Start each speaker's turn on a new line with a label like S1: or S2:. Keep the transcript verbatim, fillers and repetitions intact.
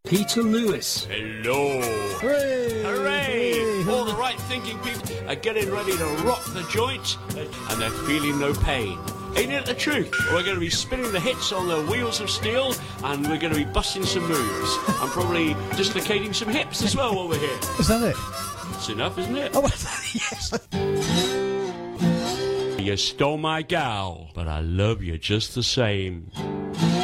S1: Peter Lewis.
S2: Hello.
S1: Hooray!
S2: Hooray! All the right thinking people are getting ready to rock the joint and they're feeling no pain. Ain't it the truth? We're going to be spinning the hits on the wheels of steel and we're going to be busting some moves and probably dislocating some hips as well over here.
S3: Is that it?
S2: That's enough, isn't it?
S3: Oh, yes.
S2: You stole my gal, but I love you just the same.